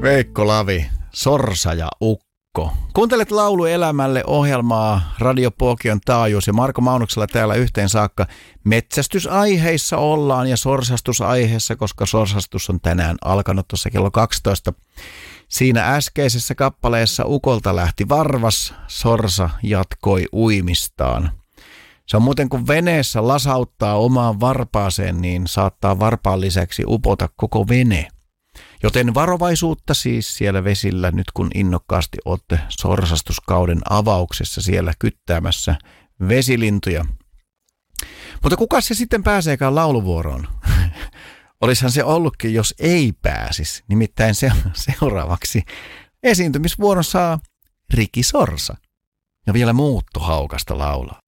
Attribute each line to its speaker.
Speaker 1: Veikko Lavi, Sorsa ja Ukko. Kuuntelet Laulu elämälle -ohjelmaa Radio Pookion taajuus ja Marko Maunuksella täällä yhteen saakka. Metsästysaiheissa ollaan ja sorsastusaiheessa, koska sorsastus on tänään alkanut tuossa kello 12. Siinä äskeisessä kappaleessa Ukolta lähti varvas, sorsa jatkoi uimistaan. Se on muuten kun veneessä lasauttaa omaan varpaaseen, niin saattaa varpaan lisäksi upota koko vene. Joten varovaisuutta siis siellä vesillä nyt kun innokkaasti olette sorsastuskauden avauksessa siellä kyttäämässä vesilintuja. Mutta kuka se sitten pääseekään lauluvuoroon? Olisihan se ollutkin, jos ei pääsisi. Nimittäin seuraavaksi esiintymisvuoron saa Riki Sorsa. Ja vielä Muuttohaukasta laulaa.